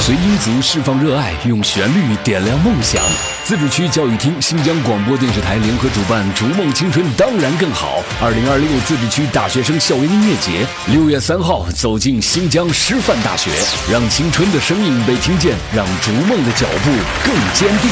随音族释放热爱，用旋律点亮梦想。自治区教育厅、新疆广播电视台联合主办“逐梦青春当然更好”2026自治区大学生校园音乐节，6月3号走进新疆师范大学，让青春的声音被听见，让逐梦的脚步更坚定。